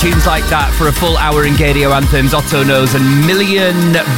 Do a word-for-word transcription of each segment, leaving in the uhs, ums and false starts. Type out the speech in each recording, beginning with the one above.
tunes like that for a full hour in Gaydio Anthems, Otto Knows and Million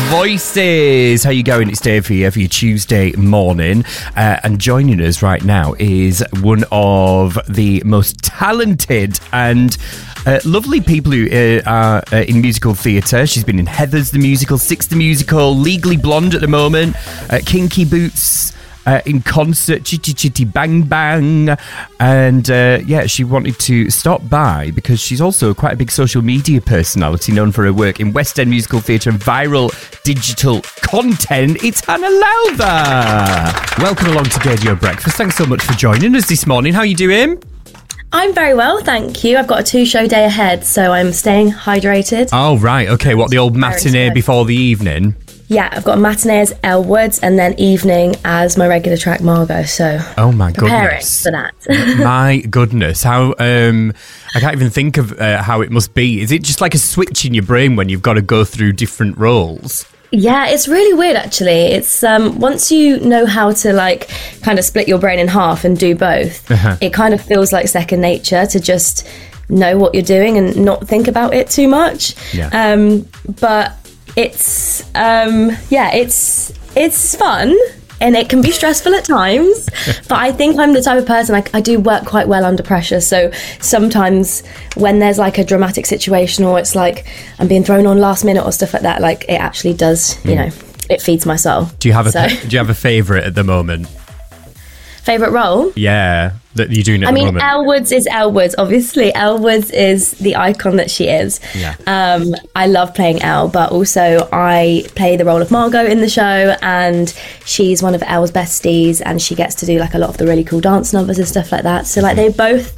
Voices. How you going? It's Dave here for your Tuesday morning. Uh, and joining us right now is one of the most talented and uh, lovely people who uh, are uh, in musical theatre. She's been in Heathers the Musical, Six the Musical, Legally Blonde at the moment, uh, Kinky Boots, Uh, in concert, Chitty Chitty Bang Bang, and uh, yeah, she wanted to stop by because she's also quite a big social media personality known for her work in West End musical theatre and viral digital content. It's Hannah Lowther. Welcome along to Gaydio Breakfast. Thanks so much for joining us this morning. How are you doing? I'm very well, thank you. I've got a two-show day ahead, so I'm staying hydrated. Oh, right. Okay, what, the old matinee before the evening? Yeah, I've got a matinee as Elle Woods and then evening as my regular track Margot, so oh my preparing goodness. for that. My goodness, how um, I can't even think of uh, how it must be. Is it just like a switch in your brain when you've got to go through different roles? Yeah, it's really weird actually. It's um, once you know how to like kind of split your brain in half and do both, uh-huh. It kind of feels like second nature to just know what you're doing and not think about it too much. Yeah. Um, but It's, um, yeah, it's it's fun and it can be stressful at times, but I think I'm the type of person, I, I do work quite well under pressure, so sometimes when there's like a dramatic situation or it's like I'm being thrown on last minute or stuff like that, like it actually does, you know, it feeds my soul. Do you have a, so. do you have a favourite at the moment? Favourite role? Yeah, that you're doing at I the mean, moment. Elle Woods is Elle Woods, obviously. Elle Woods is the icon that she is. Yeah. Um, I love playing Elle, but also I play the role of Margot in the show, and she's one of Elle's besties, and she gets to do like a lot of the really cool dance numbers and stuff like that. So like they both,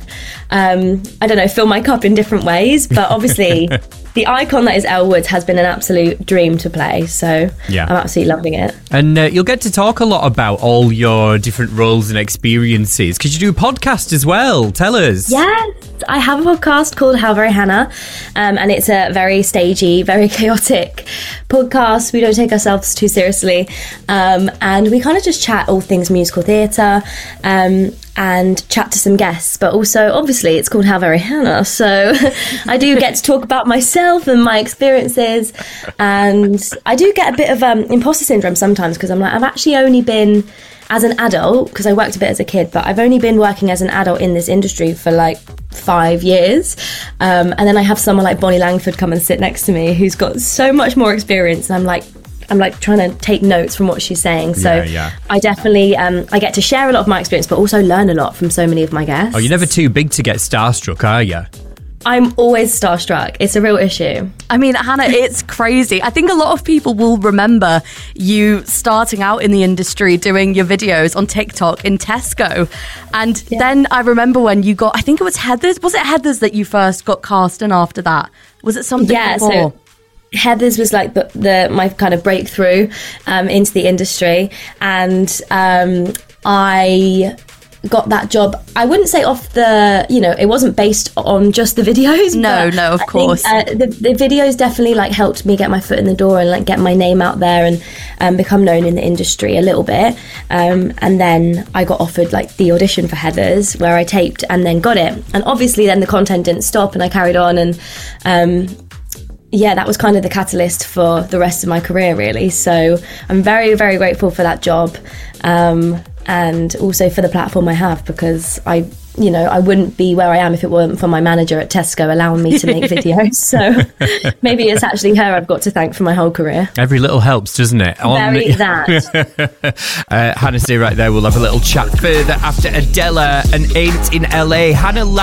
um, I don't know, fill my cup in different ways, but obviously the icon that is Elle Woods has been an absolute dream to play. So yeah. I'm absolutely loving it. And uh, you'll get to talk a lot about all your different roles and experiences because you do a podcast as well. Tell us. Yes, I have a podcast called How Very Hannah, um, and it's a very stagey, very chaotic podcast. We don't take ourselves too seriously, um, and we kind of just chat all things musical theatre, um, and chat to some guests, but also obviously it's called How Very Hannah, so I do get to talk about myself and my experiences, and I do get a bit of um, imposter syndrome sometimes because I'm like, I've actually only been as an adult, because I worked a bit as a kid, but I've only been working as an adult in this industry for like five years. Um, and then I have someone like Bonnie Langford come and sit next to me who's got so much more experience. And I'm like, I'm like trying to take notes from what she's saying. So yeah, yeah. I definitely, um, I get to share a lot of my experience, but also learn a lot from so many of my guests. Oh, you're never too big to get starstruck, are you? I'm always starstruck. It's a real issue. I mean, Hannah, it's crazy. I think a lot of people will remember you starting out in the industry doing your videos on TikTok in Tesco. And yeah. Then I remember when you got, I think it was Heathers. Was it Heathers that you first got cast in after that? Was it something yeah, before? So Heathers was like the, the my kind of breakthrough um, into the industry. And um, I got that job, I wouldn't say off the, you know, it wasn't based on just the videos. No, no, of I course. Think, uh, the, the videos definitely like helped me get my foot in the door and like get my name out there and um, become known in the industry a little bit. Um, and then I got offered like the audition for Heathers where I taped and then got it. And obviously then the content didn't stop and I carried on and um, yeah, that was kind of the catalyst for the rest of my career really. So I'm very, very grateful for that job. Um, and also for the platform I have because I, you know, I wouldn't be where I am if it weren't for my manager at Tesco allowing me to make videos. So maybe it's actually her I've got to thank for my whole career. Every little helps, doesn't it? Very that. uh, Hannah, stay right there. We'll have a little chat further after Adela and Ain't in L A. Hannah